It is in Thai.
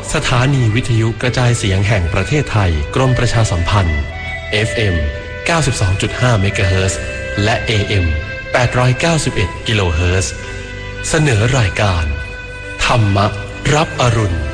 สถานีวิทยุกระจายเสียงแห่งประเทศไทยกรมประชาสัมพันธ์ FM 92.5 เมกะเฮิรตซ์และ AM 891 กิโลเฮิรตซ์เสนอรายการธรรมะรับอรุณ